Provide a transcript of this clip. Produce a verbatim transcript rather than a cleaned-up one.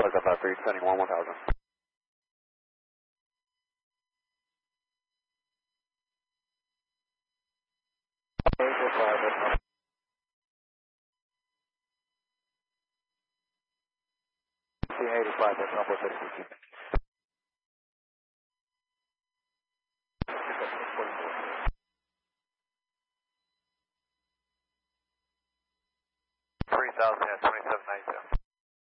Delta five three, descending one one thousand. eighty-five, that's number sixty. three thousand, yeah, twenty-seven ninety-two.